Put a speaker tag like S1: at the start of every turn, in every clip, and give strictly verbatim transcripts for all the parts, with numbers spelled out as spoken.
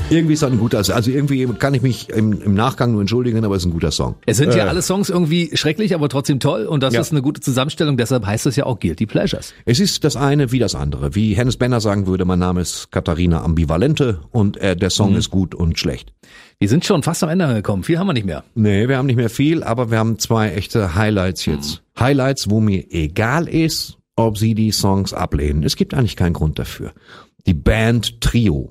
S1: Irgendwie ist das ein guter, also irgendwie kann ich mich im, im Nachgang nur entschuldigen, aber es ist ein guter Song.
S2: Es sind
S1: äh.
S2: ja alle Songs irgendwie schrecklich, aber trotzdem toll und das
S1: Ja.
S2: ist eine gute Zusammenstellung, deshalb heißt es ja auch Guilty Pleasures.
S1: Es ist das eine wie das andere. Wie Hennes Benner sagen würde, mein Name ist Katharina Ambivalente und äh, der Song mhm. ist gut und schlecht.
S2: Wir sind schon fast am Ende angekommen, viel haben wir nicht mehr.
S1: Nee, wir haben nicht mehr viel, aber wir haben zwei echte Highlights jetzt. Mhm. Highlights, wo mir egal ist, ob sie die Songs ablehnen. Es gibt eigentlich keinen Grund dafür. Die Band Trio,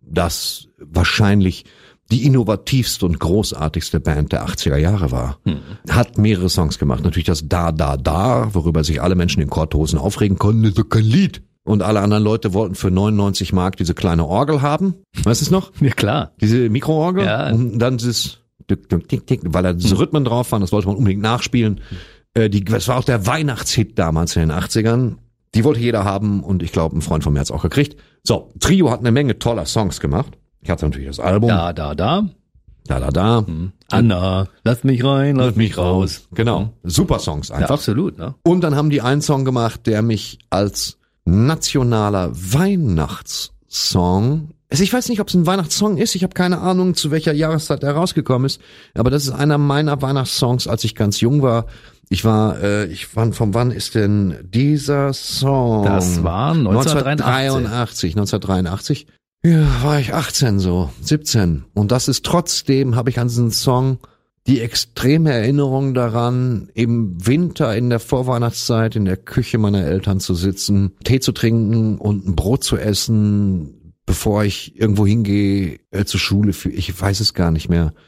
S1: das wahrscheinlich die innovativste und großartigste Band der achtziger Jahre war, hm. hat mehrere Songs gemacht. Natürlich das Da, Da, Da, worüber sich alle Menschen in Korthosen aufregen konnten, ist doch kein Lied. Und alle anderen Leute wollten für neunundneunzig Mark diese kleine Orgel haben. Weißt du es noch?
S2: Ja, klar.
S1: Diese Mikroorgel.
S2: Ja.
S1: Und dann dieses Tick, Tick, Tick, weil da diese Rhythmen drauf waren, das wollte man unbedingt nachspielen. Äh, die, das war auch der Weihnachtshit damals in den achtzigern. Die wollte jeder haben und ich glaube, ein Freund von mir hat's auch gekriegt. So, Trio hat eine Menge toller Songs gemacht. Ich hatte natürlich das Album.
S2: Da, da, da.
S1: Da, da, da.
S2: Hm. Anna, lass mich rein, lass, lass mich raus.
S1: Genau.
S2: Hm.
S1: Super Songs einfach.
S2: Ja, absolut, ne?
S1: Und dann haben die einen Song gemacht, der mich als nationaler Weihnachtssong, also ich weiß nicht, ob es ein Weihnachtssong ist, ich habe keine Ahnung, zu welcher Jahreszeit er rausgekommen ist, aber das ist einer meiner Weihnachtssongs, als ich ganz jung war. Ich war, äh, ich wann, von wann ist denn dieser Song?
S2: Das war
S1: neunzehnhundertdreiundachtzig. neunzehnhundertdreiundachtzig. Ja, war ich achtzehn so, siebzehn. Und das ist trotzdem, habe ich an diesen Song die extreme Erinnerung daran, im Winter in der Vorweihnachtszeit in der Küche meiner Eltern zu sitzen, Tee zu trinken und ein Brot zu essen, bevor ich irgendwo hingehe äh, zur Schule. Für, ich weiß es gar nicht mehr.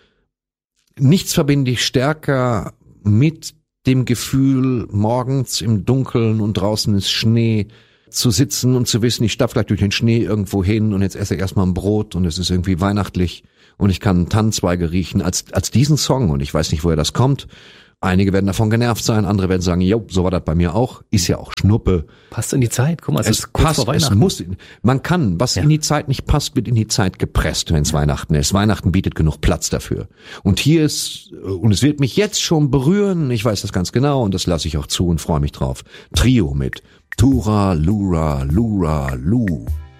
S1: Nichts verbinde ich stärker mit dem Gefühl, morgens im Dunkeln und draußen ist Schnee, zu sitzen und zu wissen, ich stapfe gleich durch den Schnee irgendwo hin und jetzt esse ich erstmal ein Brot und es ist irgendwie weihnachtlich und ich kann Tannenzweige riechen, als als diesen Song. Und ich weiß nicht, woher das kommt. Einige werden davon genervt sein, andere werden sagen, jo, so war das bei mir auch. Ist ja auch Schnuppe.
S2: Passt in die Zeit. Guck mal, es, es ist kurz
S1: passt,
S2: vor Weihnachten.
S1: Es muss, man kann, was
S2: ja.
S1: in die Zeit nicht passt, wird in die Zeit gepresst, wenn es Weihnachten ist. Weihnachten bietet genug Platz dafür. Und hier ist, und es wird mich jetzt schon berühren, ich weiß das ganz genau und das lasse ich auch zu und freue mich drauf. Trio mit Tura, Lura, Lura, Lu.